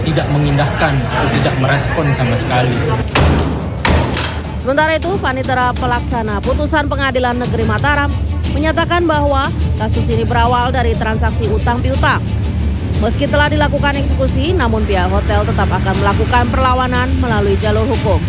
tidak mengindahkan atau tidak merespon sama sekali. Sementara itu, Panitera Pelaksana Putusan Pengadilan Negeri Mataram menyatakan bahwa kasus ini berawal dari transaksi utang piutang. Meski telah dilakukan eksekusi, namun pihak hotel tetap akan melakukan perlawanan melalui jalur hukum.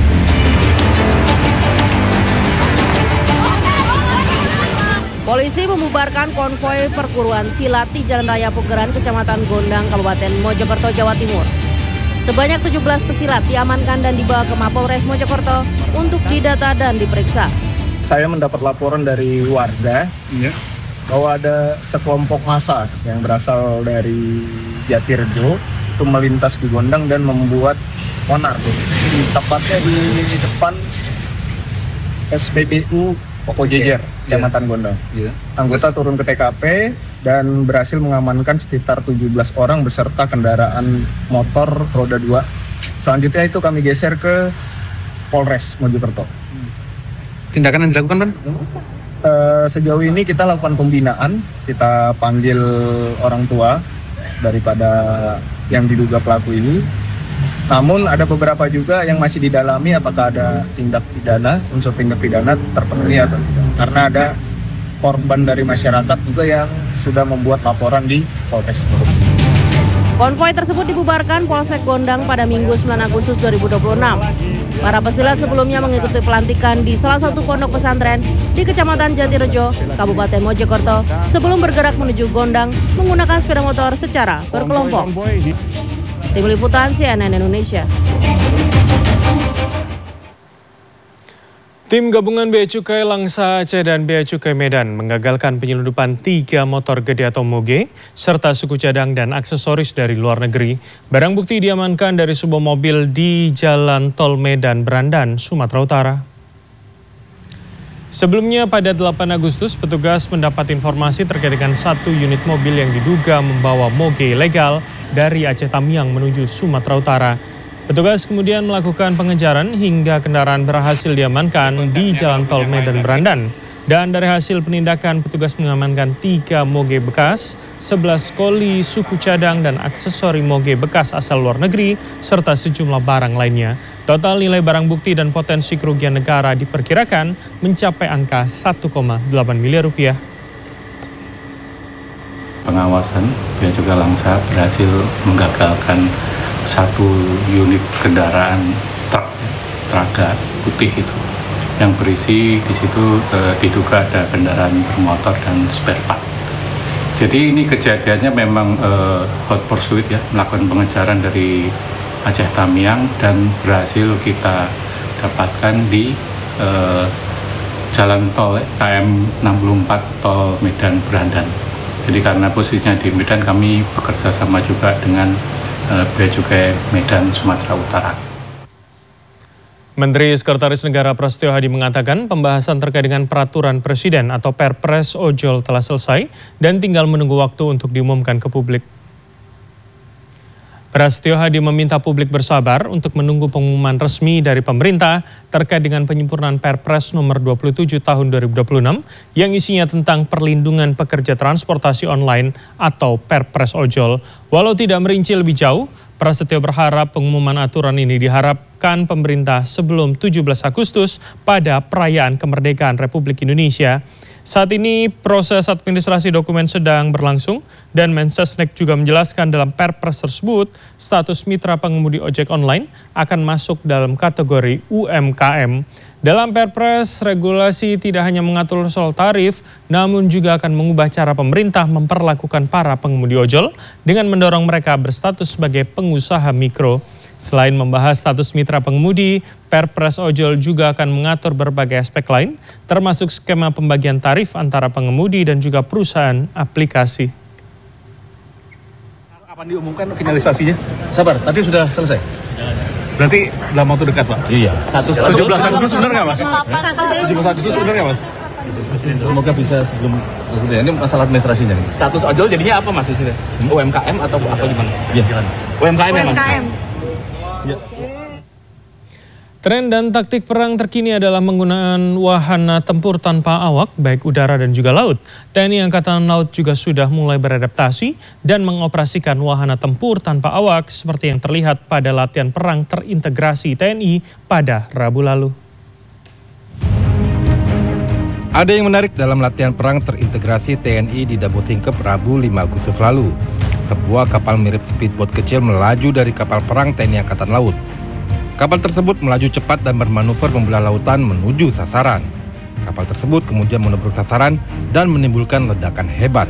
Polisi membubarkan konvoi perguruan silat di Jalan Raya Pugeran, Kecamatan Gondang, Kabupaten Mojokerto, Jawa Timur. Sebanyak 17 pesilat diamankan dan dibawa ke Mapolres Mojokerto untuk didata dan diperiksa. Saya mendapat laporan dari warga bahwa ada sekelompok massa yang berasal dari Jatirejo itu melintas di Gondang dan membuat onar. Tepatnya di depan SPBU Poko Jejer, Kecamatan Gondang. Anggota turun ke TKP dan berhasil mengamankan sekitar 17 orang beserta kendaraan motor roda 2. Selanjutnya itu kami geser ke Polres Mojokerto. Tindakan yang dilakukan, Pan? Sejauh ini kita lakukan pembinaan, kita panggil orang tua daripada yang diduga pelaku ini. Namun ada beberapa juga yang masih didalami apakah ada tindak pidana, unsur tindak pidana terpenuhi atau tidak. Karena ada korban dari masyarakat juga yang sudah membuat laporan di Polres. Konvoi tersebut dibubarkan Polsek Gondang pada Minggu 9 Agustus 2026. Para pesilat sebelumnya mengikuti pelantikan di salah satu pondok pesantren di Kecamatan Jatirejo, Kabupaten Mojokerto, sebelum bergerak menuju Gondang menggunakan sepeda motor secara berkelompok. Tim Liputan CNN Indonesia. Tim gabungan Bea Cukai Langsa Aceh dan Bea Cukai Medan menggagalkan penyelundupan 3 motor gede atau moge, serta suku cadang dan aksesoris dari luar negeri. Barang bukti diamankan dari sebuah mobil di Jalan Tol Medan Brandan, Sumatera Utara. Sebelumnya pada 8 Agustus, petugas mendapat informasi terkait dengan 1 unit mobil yang diduga membawa moge ilegal dari Aceh Tamiang menuju Sumatera Utara. Petugas kemudian melakukan pengejaran hingga kendaraan berhasil diamankan di Jalan Tol Medan Brandan. Dan dari hasil penindakan, petugas mengamankan 3 moge bekas, 11 koli suku cadang dan aksesori moge bekas asal luar negeri, serta sejumlah barang lainnya. Total nilai barang bukti dan potensi kerugian negara diperkirakan mencapai angka 1,8 miliar rupiah. Pengawasan Bea Cukai Langsa berhasil menggagalkan 1 unit kendaraan truk Traga putih itu yang berisi di situ diduga ada kendaraan bermotor dan spare part. Jadi ini kejadiannya memang hot pursuit ya, melakukan pengejaran dari Aceh Tamiang dan berhasil kita dapatkan di jalan tol KM 64 tol Medan Brandan. Jadi karena posisinya di Medan, kami bekerja sama juga dengan Bea Cukai Medan Sumatera Utara. Menteri Sekretaris Negara Prasetyo Hadi mengatakan pembahasan terkait dengan peraturan presiden atau Perpres Ojol telah selesai dan tinggal menunggu waktu untuk diumumkan ke publik. Prasetyo Hadi meminta publik bersabar untuk menunggu pengumuman resmi dari pemerintah terkait dengan penyempurnaan Perpres nomor 27 tahun 2026 yang isinya tentang perlindungan pekerja transportasi online atau Perpres Ojol. Walau tidak merinci lebih jauh, Prasetyo berharap pengumuman aturan ini diharapkan pemerintah sebelum 17 Agustus pada perayaan kemerdekaan Republik Indonesia. Saat ini proses administrasi dokumen sedang berlangsung dan Mensesnek juga menjelaskan dalam Perpres tersebut status mitra pengemudi ojek online akan masuk dalam kategori UMKM. Dalam Perpres, regulasi tidak hanya mengatur soal tarif, namun juga akan mengubah cara pemerintah memperlakukan para pengemudi ojol dengan mendorong mereka berstatus sebagai pengusaha mikro. Selain membahas status mitra pengemudi, Perpres Ojol juga akan mengatur berbagai aspek lain, termasuk skema pembagian tarif antara pengemudi dan juga perusahaan aplikasi. Kapan diumumkan finalisasinya? Sabar, tadi sudah selesai. Berarti dalam waktu dekat, Pak? Iya. 17 Agustus benar nggak, Mas? 17 Agustus benar nggak, Mas? Semoga bisa sebelum ini masalah administrasinya nih. Status ojol jadinya apa, Mas? UMKM atau apa gimana? Iya. UMKM ya, Mas? Tren dan taktik perang terkini adalah penggunaan wahana tempur tanpa awak, baik udara dan juga laut. TNI Angkatan Laut juga sudah mulai beradaptasi dan mengoperasikan wahana tempur tanpa awak seperti yang terlihat pada latihan perang terintegrasi TNI pada Rabu lalu. Ada yang menarik dalam latihan perang terintegrasi TNI di Dabo Singkep Rabu 5 Agustus lalu. Sebuah kapal mirip speedboat kecil melaju dari kapal perang TNI Angkatan Laut. Kapal tersebut melaju cepat dan bermanuver membelah lautan menuju sasaran. Kapal tersebut kemudian menebruk sasaran dan menimbulkan ledakan hebat.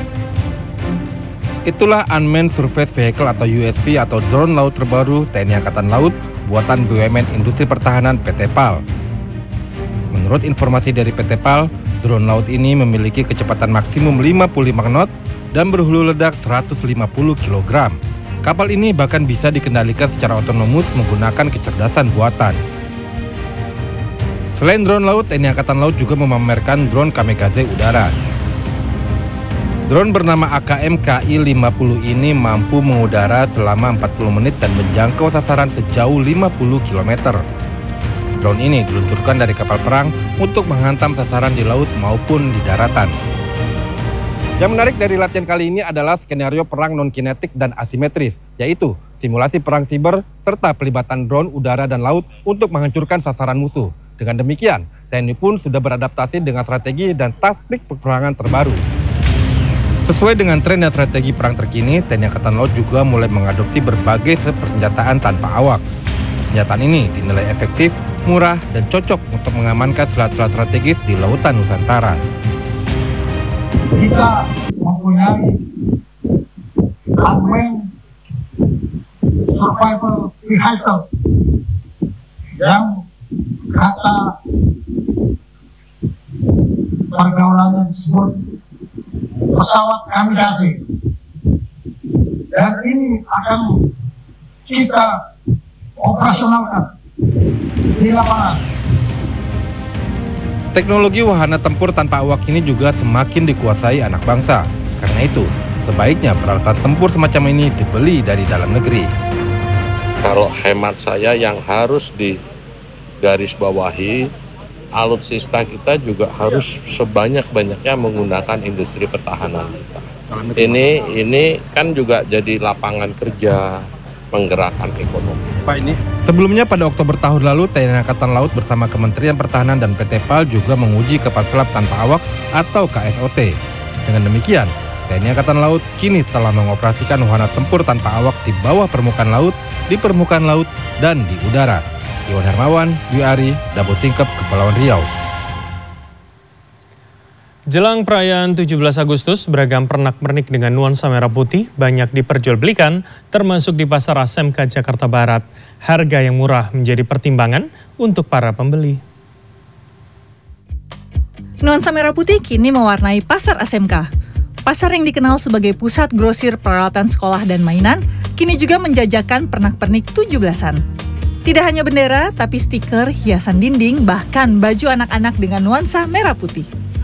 Itulah Unmanned Surface Vehicle atau USV atau drone laut terbaru TNI Angkatan Laut buatan BUMN Industri Pertahanan PT PAL. Menurut informasi dari PT PAL, drone laut ini memiliki kecepatan maksimum 55 knot dan berhulu ledak 150 kg. Kapal ini bahkan bisa dikendalikan secara otonomus menggunakan kecerdasan buatan. Selain drone laut, TNI Angkatan Laut juga memamerkan drone kamikaze udara. Drone bernama AKM KI-50 ini mampu mengudara selama 40 menit dan menjangkau sasaran sejauh 50 km. Drone ini diluncurkan dari kapal perang untuk menghantam sasaran di laut maupun di daratan. Yang menarik dari latihan kali ini adalah skenario perang non-kinetik dan asimetris, yaitu simulasi perang siber serta pelibatan drone udara dan laut untuk menghancurkan sasaran musuh. Dengan demikian, TNI pun sudah beradaptasi dengan strategi dan taktik peperangan terbaru. Sesuai dengan tren dan strategi perang terkini, TNI Angkatan Laut juga mulai mengadopsi berbagai persenjataan tanpa awak. Persenjataan ini dinilai efektif, murah, dan cocok untuk mengamankan selat-selat strategis di lautan Nusantara. Kita mempunyai unmanned survival vehicle yang kata pergaulannya disebut pesawat kamikaze, dan ini akan kita operasionalkan di lapangan. Teknologi wahana tempur tanpa awak ini juga semakin dikuasai anak bangsa. Karena itu, sebaiknya peralatan tempur semacam ini dibeli dari dalam negeri. Kalau hemat saya yang harus digarisbawahi, alutsista kita juga harus sebanyak-banyaknya menggunakan industri pertahanan kita. Ini kan juga jadi lapangan kerja, menggerakkan ekonomi. Pak, ini sebelumnya pada Oktober tahun lalu TNI Angkatan Laut bersama Kementerian Pertahanan dan PT PAL juga menguji kapal selam tanpa awak atau KSOT. Dengan demikian, TNI Angkatan Laut kini telah mengoperasikan wahana tempur tanpa awak di bawah permukaan laut, di permukaan laut, dan di udara. Iwan Hermawan, Dwi Ari, Dabo Singkep, Kepulauan Riau. Jelang perayaan 17 Agustus, beragam pernak-pernik dengan nuansa merah putih banyak diperjualbelikan, termasuk di Pasar ASMK Jakarta Barat. Harga yang murah menjadi pertimbangan untuk para pembeli. Nuansa merah putih kini mewarnai Pasar ASMK. Pasar yang dikenal sebagai pusat grosir peralatan sekolah dan mainan, kini juga menjajakan pernak-pernik 17-an. Tidak hanya bendera, tapi stiker, hiasan dinding, bahkan baju anak-anak dengan nuansa merah putih.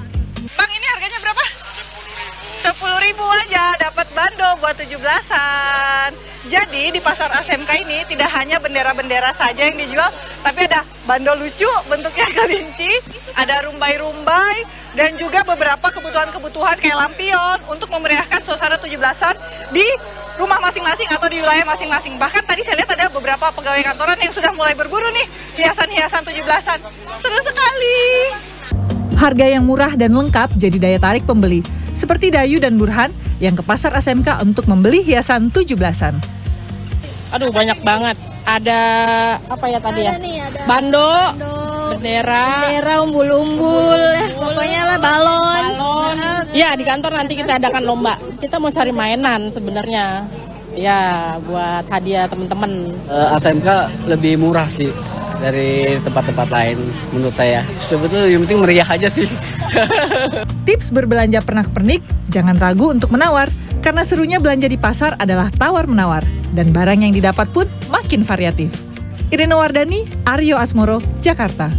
10.000 aja dapat bando buat 17-an. Jadi di Pasar ASMK ini tidak hanya bendera-bendera saja yang dijual, tapi ada bando lucu bentuknya kelinci, ada rumbai-rumbai, dan juga beberapa kebutuhan-kebutuhan kayak lampion untuk memeriahkan suasana 17-an di rumah masing-masing atau di wilayah masing-masing. Bahkan tadi saya lihat ada beberapa pegawai kantoran yang sudah mulai berburu nih hiasan-hiasan 17-an. Seru sekali. Harga yang murah dan lengkap jadi daya tarik pembeli. Seperti Dayu dan Burhan yang ke Pasar ASMK untuk membeli hiasan 17-an. Aduh, banyak banget. Ada apa ya tadi ya? Ada bando, bendera, umbul-umbul, pokoknya lah balon. Ya, di kantor nanti kita adakan lomba. Kita mau cari mainan sebenarnya. Ya, buat hadiah teman-teman. ASMK lebih murah sih dari tempat-tempat lain menurut saya. Sebetulnya yang penting meriah aja sih. Tips berbelanja pernak-pernik, jangan ragu untuk menawar. Karena serunya belanja di pasar adalah tawar-menawar. Dan barang yang didapat pun makin variatif. Irene Wardani, Aryo Asmoro, Jakarta.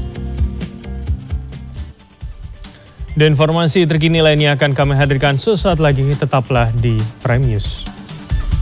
Dan informasi terkini lainnya akan kami hadirkan sesaat lagi. Tetaplah di Prime News.